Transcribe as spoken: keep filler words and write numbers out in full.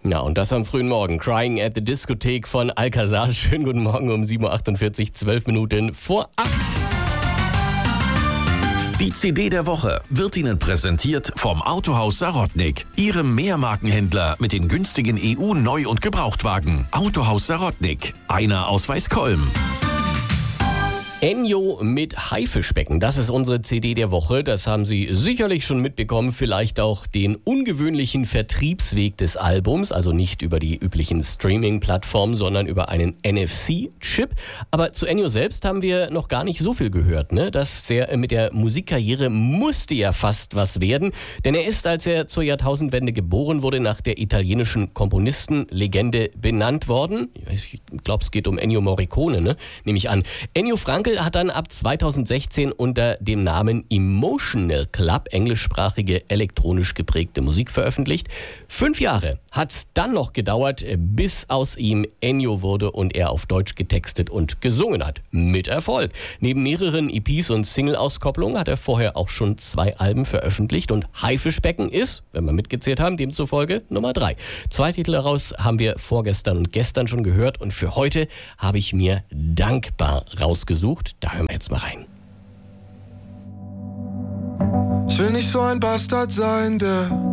Ja, und das am frühen Morgen. Crying at the Diskothek von Alcazar. Schönen guten Morgen um sieben Uhr achtundvierzig, zwölf Minuten vor acht. Die C D der Woche wird Ihnen präsentiert vom Autohaus Sarotnik, Ihrem Mehrmarkenhändler mit den günstigen E U-Neu- und Gebrauchtwagen. Autohaus Sarotnik, einer aus Weißkolm. Ennio mit Haifischbecken, das ist unsere C D der Woche. Das haben Sie sicherlich schon mitbekommen, vielleicht auch den ungewöhnlichen Vertriebsweg des Albums, also nicht über die üblichen Streaming-Plattformen, sondern über einen N F C-Chip. Aber zu Ennio selbst haben wir noch gar nicht so viel gehört, ne? Das der, mit der Musikkarriere musste ja fast was werden, denn er ist, als er zur Jahrtausendwende geboren wurde, nach der italienischen Komponistenlegende benannt worden. Ich glaube, es geht um Ennio Morricone, ne? Nehme ich an. Ennio Frankl hat dann ab zweitausendsechzehn unter dem Namen Emotional Club englischsprachige, elektronisch geprägte Musik veröffentlicht. Fünf Jahre hat's dann noch gedauert, bis aus ihm Ennio wurde und er auf Deutsch getextet und gesungen hat. Mit Erfolg. Neben mehreren E Ps und Single-Auskopplungen hat er vorher auch schon zwei Alben veröffentlicht und Haifischbecken ist, wenn wir mitgezählt haben, demzufolge Nummer drei. Zwei Titel daraus haben wir vorgestern und gestern schon gehört und für heute habe ich mir Dankbar rausgesucht. Da hören wir jetzt mal rein. Ich will nicht so ein Bastard sein, der